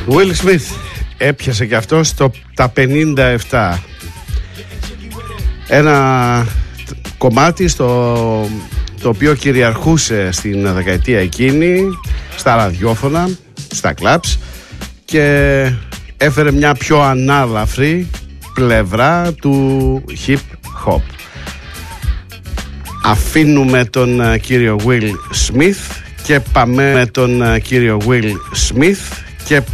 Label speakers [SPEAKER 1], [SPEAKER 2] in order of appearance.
[SPEAKER 1] Will Smith έπιασε και αυτό τα 57. Ένα κομμάτι το οποίο κυριαρχούσε στην δεκαετία εκείνη στα ραδιόφωνα, στα κλαμπς, και έφερε μια πιο ανάλαφρη πλευρά του hip hop. Αφήνουμε τον κύριο Will Smith και πάμε με τον κύριο Will Smith και